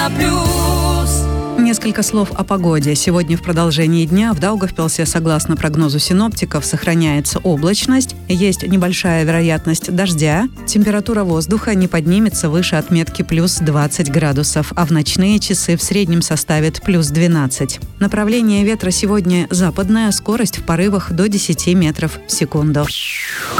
Несколько слов о погоде. Сегодня в продолжении дня в Даугавпилсе, согласно прогнозу синоптиков, сохраняется облачность, есть небольшая вероятность дождя, температура воздуха не поднимется выше отметки плюс 20 градусов, а в ночные часы в среднем составит плюс 12. Направление ветра сегодня западное, скорость в порывах до 10 метров в секунду.